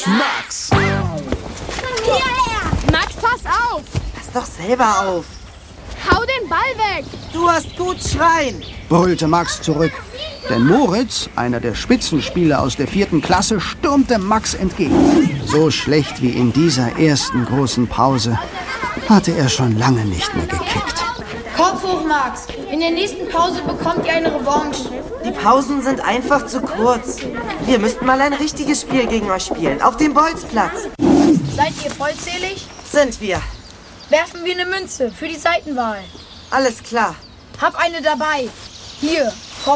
Max! Hierher! Max, pass auf! Pass doch selber auf. Hau den Ball weg! Du hast gut schreien. Brüllte Max zurück. Denn Moritz, einer der Spitzenspieler aus der 4. Klasse, stürmte Max entgegen. So schlecht wie in dieser ersten großen Pause hatte er schon lange nicht mehr gekickt. Kopf hoch, Max. In der nächsten Pause bekommt ihr eine Revanche. Die Pausen sind einfach zu kurz. Wir müssten mal ein richtiges Spiel gegen euch spielen. Auf dem Bolzplatz. Seid ihr vollzählig? Sind wir. Werfen wir eine Münze für die Seitenwahl. Alles klar. Hab eine dabei. Hier.